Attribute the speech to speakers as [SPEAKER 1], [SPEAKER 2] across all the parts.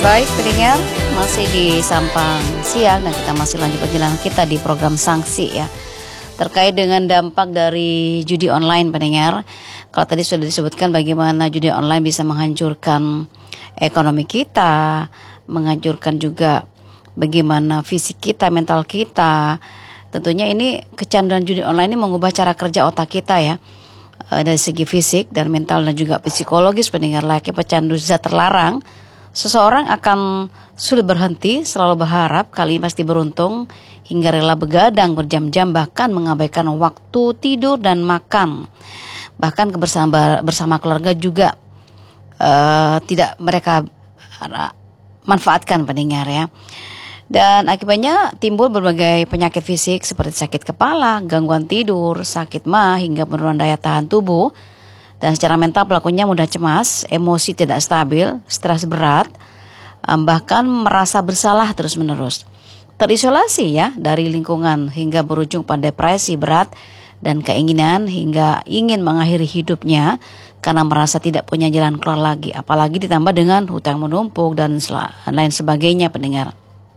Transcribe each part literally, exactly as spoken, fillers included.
[SPEAKER 1] Baik pendengar, masih di Sampang Siang dan kita masih lanjut perjalanan kita di program Sanksi ya. Terkait dengan dampak dari judi online pendengar. Kalau tadi sudah disebutkan bagaimana judi online bisa menghancurkan ekonomi kita, menghancurkan juga bagaimana fisik kita, mental kita. Tentunya ini kecanduan judi online ini mengubah cara kerja otak kita ya. E, dari segi fisik dan mental dan juga psikologis pendengar, layaknya pecandu zat terlarang. Seseorang akan sulit berhenti, selalu berharap kali ini pasti beruntung, hingga rela begadang berjam-jam bahkan mengabaikan waktu tidur dan makan. Bahkan bersama, bersama keluarga juga uh, tidak mereka manfaatkan pendengar ya. Dan akibatnya timbul berbagai penyakit fisik seperti sakit kepala, gangguan tidur, sakit mah hingga penurunan daya tahan tubuh. Dan secara mental pelakunya mudah cemas, emosi tidak stabil, stres berat, bahkan merasa bersalah terus-menerus. Terisolasi ya dari lingkungan hingga berujung pada depresi berat dan keinginan hingga ingin mengakhiri hidupnya karena merasa tidak punya jalan keluar lagi. Apalagi ditambah dengan hutang menumpuk dan lain sebagainya pendengar.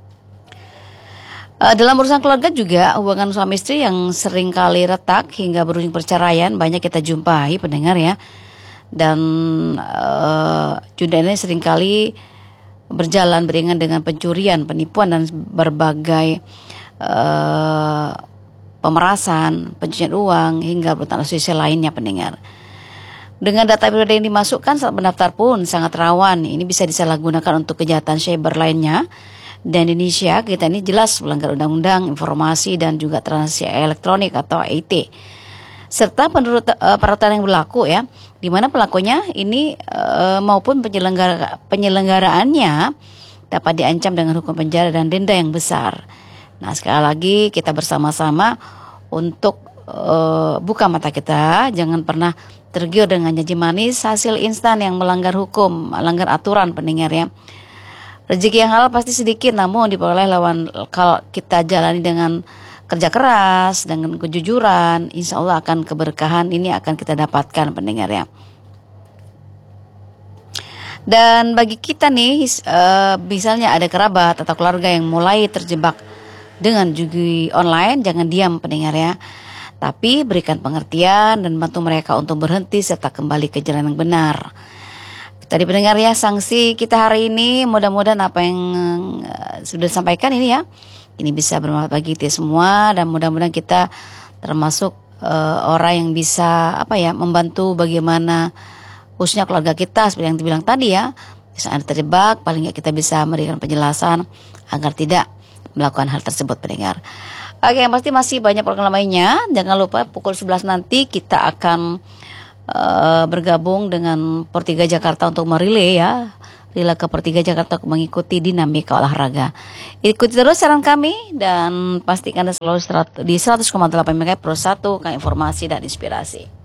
[SPEAKER 1] Dalam urusan keluarga juga hubungan suami istri yang sering kali retak hingga berujung perceraian banyak kita jumpai pendengar ya. Dan uh, judi ini sering kali berjalan beringan dengan pencurian, penipuan dan berbagai uh, pemerasan, pencucian uang hingga brutal sosial lainnya pendengar. Dengan data pribadi yang dimasukkan saat mendaftar pun sangat rawan. Ini bisa disalahgunakan untuk kejahatan cyber lainnya. Dan Indonesia kita ini jelas melanggar undang-undang informasi dan juga transaksi elektronik atau I T. Serta menurut uh, peraturan yang berlaku ya, di mana pelakunya ini uh, maupun penyelenggara penyelenggaraannya dapat diancam dengan hukum penjara dan denda yang besar. Nah, sekali lagi kita bersama-sama untuk uh, buka mata kita, jangan pernah tergiur dengan janji manis hasil instan yang melanggar hukum, melanggar aturan pendengar ya. Rezeki yang halal pasti sedikit, namun diperoleh lawan kalau kita jalani dengan kerja keras, dengan kejujuran, insya Allah akan keberkahan ini akan kita dapatkan pendengar ya. Dan bagi kita nih, uh, misalnya ada kerabat atau keluarga yang mulai terjebak dengan judi online, jangan diam pendengar ya. Tapi berikan pengertian dan bantu mereka untuk berhenti serta kembali ke jalan yang benar. Tadi pendengar ya, sanksi kita hari ini mudah-mudahan apa yang uh, sudah disampaikan ini ya, ini bisa bermanfaat bagi kita semua dan mudah-mudahan kita termasuk uh, orang yang bisa apa ya membantu bagaimana khususnya keluarga kita seperti yang dibilang tadi ya, bisa ada terjebak paling nggak kita bisa memberikan penjelasan agar tidak melakukan hal tersebut pendengar. Oke, yang pasti masih banyak program lainnya. Jangan lupa pukul sebelas nanti kita akan Uh, bergabung dengan Pertiga Jakarta untuk merilai ya, relay ke Pertiga Jakarta untuk mengikuti dinamika olahraga. Ikuti terus saran kami dan pastikan Anda selalu di seratus koma delapan MHz Pro satu kan informasi dan inspirasi.